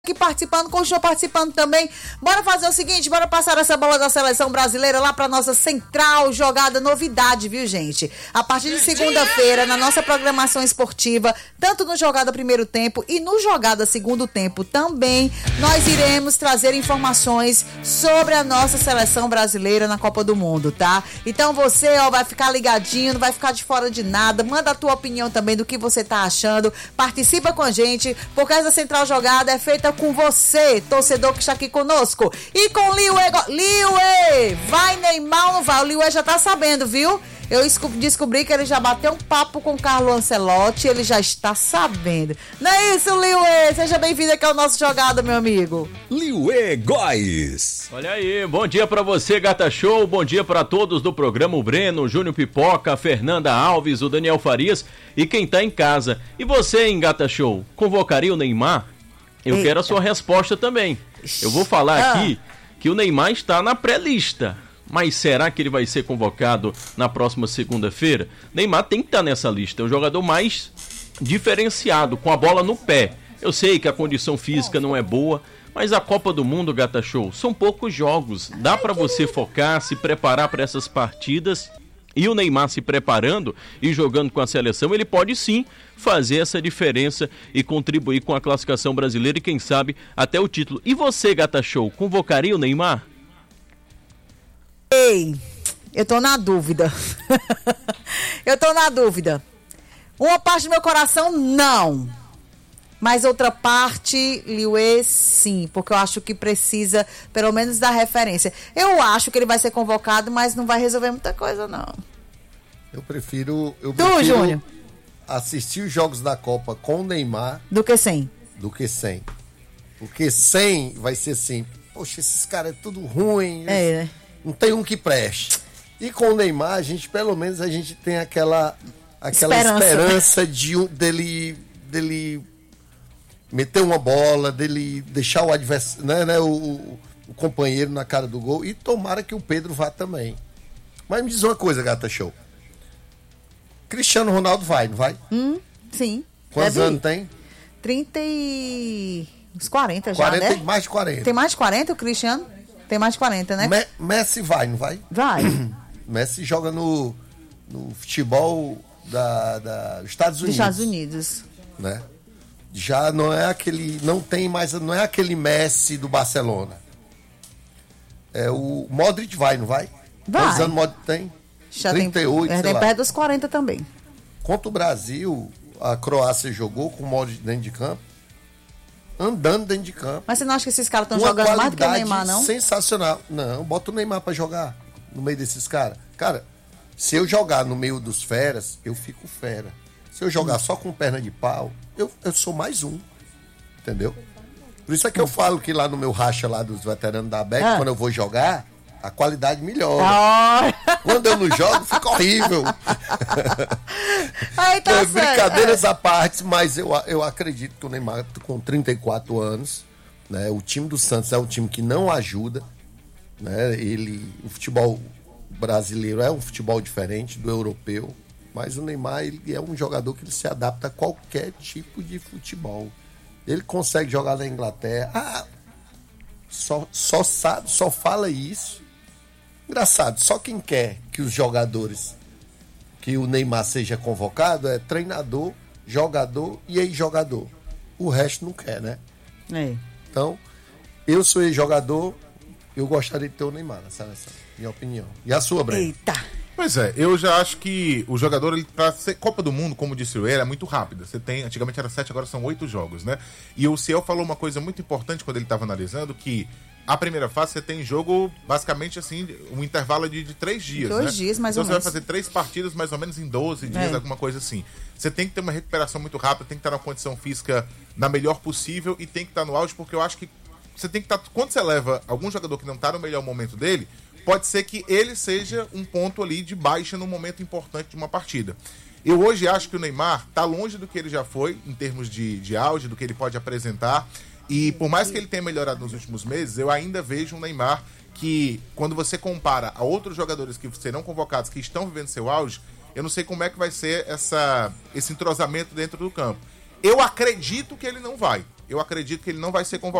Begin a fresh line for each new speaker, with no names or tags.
aqui participando, continua participando também. Bora fazer o seguinte, bora passar essa bola da seleção brasileira lá pra nossa central jogada, novidade, viu, gente? A partir de segunda-feira, na nossa programação esportiva, tanto no Jogada Primeiro Tempo e no Jogada Segundo Tempo também, nós iremos trazer informações sobre a nossa seleção brasileira na Copa do Mundo, tá? Então você, vai ficar ligadinho, não vai ficar de fora de nada, manda a tua opinião também do que você tá achando, participa com a gente, porque essa central jogada é feita com você, torcedor que está aqui conosco. E com o Liuê, vai Neymar ou não vai? O Liuê já tá sabendo, viu? Eu descobri que ele já bateu um papo com o Carlo Ancelotti, ele já está sabendo. Não é isso, Liuê? Seja bem-vindo aqui ao nosso Jogada, meu amigo.
Liuê Góes.
Olha aí, bom dia pra você, Gata Show, bom dia pra todos do programa, o Breno, o Júnior Pipoca, a Fernanda Alves, o Daniel Farias e quem tá em casa. E você, hein, Gata Show, convocaria o Neymar? Eu quero a sua resposta também. Eu vou falar aqui que o Neymar está na pré-lista. Mas será que ele vai ser convocado na próxima segunda-feira? Neymar tem que estar nessa lista. É o jogador mais diferenciado, com a bola no pé. Eu sei que a condição física não é boa, mas a Copa do Mundo, Gata Show, são poucos jogos. Dá para você focar, se preparar para essas partidas. E o Neymar se preparando e jogando com a seleção, ele pode sim fazer essa diferença e contribuir com a classificação brasileira e quem sabe até o título. E você, Gata Show, convocaria o Neymar?
Ei, eu tô na dúvida. Uma parte do meu coração, não. Mas outra parte, Liuê, sim, porque eu acho que precisa, pelo menos, da referência. Eu acho que ele vai ser convocado, mas não vai resolver muita coisa, não.
Eu prefiro
Júnior,
assistir os jogos da Copa com o Neymar
do que sem.
Porque sem vai ser assim, poxa, esses caras é tudo ruim,
né?
Não tem um que preste. E com o Neymar, pelo menos a gente tem aquela esperança dele meter uma bola, dele deixar o adversário, o companheiro na cara do gol, e tomara que o Pedro vá também. Mas me diz uma coisa, Gata Show. Cristiano Ronaldo vai, não vai?
Sim.
Quantos anos tem?
30 e... uns 40 já,
40,
né?
Tem mais de 40.
Tem mais de 40 o Cristiano? Tem mais de 40, né?
Messi vai, não vai?
Vai.
Messi joga no futebol dos Estados Unidos.
Dos Estados Unidos.
Né? Já não é aquele... Não é aquele Messi do Barcelona. O Modric vai, não vai?
Vai.
Quantos anos o Modric tem?
Já
38,
tem perto dos 40 também.
Contra o Brasil, a Croácia jogou com o Modric dentro de campo, andando dentro de campo.
Mas você não acha que esses caras estão jogando mais do que o Neymar, não?
Sensacional. Não, bota o Neymar pra jogar no meio desses caras. Cara, se eu jogar no meio dos feras, eu fico fera. Se eu jogar só com perna de pau, eu sou mais um. Entendeu? Por isso é que eu falo que lá no meu racha lá dos veteranos da ABEC, quando eu vou jogar, a qualidade melhora. Quando eu não jogo, fica horrível.
Aí tá certo.
Brincadeiras à parte, mas eu acredito que o Neymar, com 34 anos, né, o time do Santos é um time que não ajuda. Né, o futebol brasileiro é um futebol diferente do europeu, mas o Neymar ele é um jogador que ele se adapta a qualquer tipo de futebol. Ele consegue jogar na Inglaterra. Só fala isso. Engraçado, só quem quer que os jogadores, que o Neymar seja convocado é treinador, jogador e ex-jogador. O resto não quer, né? Então, eu sou ex-jogador, eu gostaria de ter o Neymar na seleção, minha opinião. E a sua, Breno?
Eita!
Pois é, eu já acho que o jogador, ele pra ser Copa do Mundo, como disse o é muito rápida. Antigamente era 7, agora são 8 jogos, né? E o Ciel falou uma coisa muito importante quando ele estava analisando, que a primeira fase você tem jogo, basicamente assim, um intervalo de 3 dias,
2 dias, mais ou menos.
Então você vai fazer 3 partidas mais ou menos em 12 dias, alguma coisa assim. Você tem que ter uma recuperação muito rápida, tem que estar na condição física na melhor possível e tem que estar no auge, porque eu acho que você tem que estar... Quando você leva algum jogador que não está no melhor momento dele, pode ser que ele seja um ponto ali de baixa no momento importante de uma partida. Eu hoje acho que o Neymar está longe do que ele já foi, em termos de auge, do que ele pode apresentar. E por mais que ele tenha melhorado nos últimos meses, eu ainda vejo um Neymar que, quando você compara a outros jogadores que serão convocados, que estão vivendo seu auge, eu não sei como é que vai ser esse entrosamento dentro do campo. Eu acredito que ele não vai. eu acredito que ele não vai ser convocado.